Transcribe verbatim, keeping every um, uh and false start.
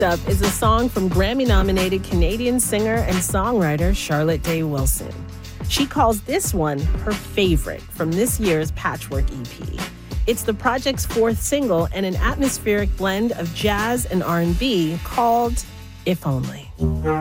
Up is a song from Grammy-nominated Canadian singer and songwriter Charlotte Day Wilson. She calls this one her favorite from this year's Patchwork E P. It's the project's fourth single and an atmospheric blend of jazz and R and B called If Only.